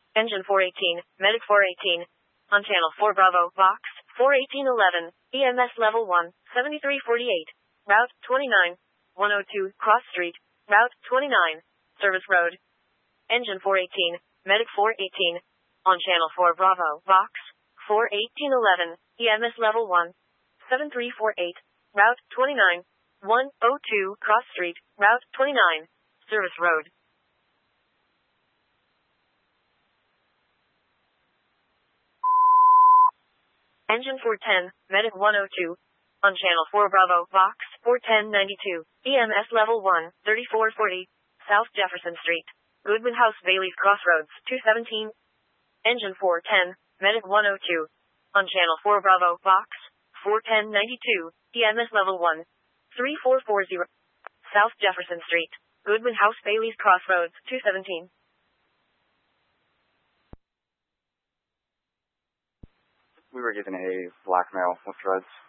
Engine 418, Medic 418. On Channel 4 Bravo, Vox, 41811, EMS Level 1, 7348. Route 29, 102, Cross Street, Route 29, Service Road. Engine 418, Medic 418. On Channel 4 Bravo, Vox, 41811, EMS Level 1, 7348. Route 29, 102, Cross Street, Route 29, Service Road. Engine 410, Medic 102. On Channel 4 Bravo, Vox, 41092. EMS Level 1, 3440. South Jefferson Street. Goodwin House Bailey's Crossroads, 217. Engine 410, Medic 102. On Channel 4 Bravo, Vox, 41092. EMS Level 1, 3440. South Jefferson Street. Goodwin House Bailey's Crossroads, 217. We were given a black male with dreads.